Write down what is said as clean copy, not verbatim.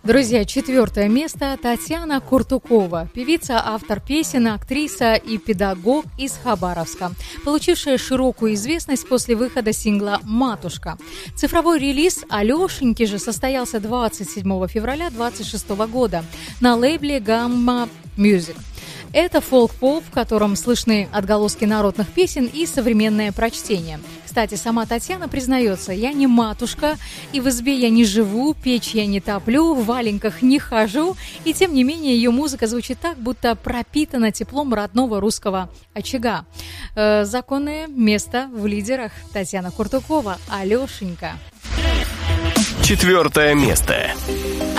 Друзья, 4 место – Татьяна Куртукова, певица, автор песен, актриса и педагог из Хабаровска, получившая широкую известность после выхода сингла «Матушка». Цифровой релиз «Алешеньки» же состоялся 27 февраля 2026 года на лейбле «Гамма Мьюзик». Это фолк-поп, в котором слышны отголоски народных песен и современное прочтение. Кстати, сама Татьяна признается: «Я не матушка, и в избе я не живу, печь я не топлю, в валенках не хожу». И тем не менее ее музыка звучит так, будто пропитана теплом родного русского очага. Законное место в лидерах. Татьяна Куртукова, «Алешенька». 4 место.